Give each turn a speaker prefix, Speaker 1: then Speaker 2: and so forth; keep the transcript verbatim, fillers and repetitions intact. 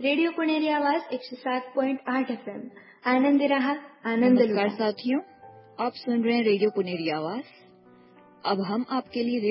Speaker 1: Radio पुणेरी आवाज एक सौ सात पॉइंट आठ एफ एम आनंद रहा आनंद
Speaker 2: नमस्कार
Speaker 1: लुटा।
Speaker 2: साथियों, आप सुन रहे हैं रेडियो पुनेरी आवाज। अब हम आपके लिए